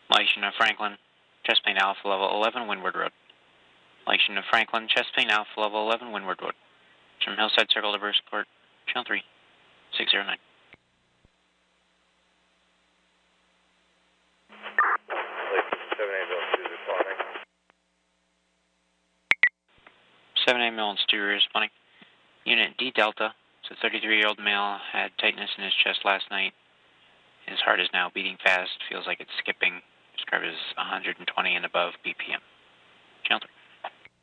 Lation of Franklin, Chesapeake Alpha level 11, Windward Road. Lation of Franklin, Chesapeake Alpha level 11, Windward Road. From Hillside Circle to Bruce Court, Channel 3, 609. 7 male and Stu responding. Unit D Delta, so 33-year-old male had tightness in his chest last night. His heart is now beating fast, feels like it's skipping, described as 120 and above BPM.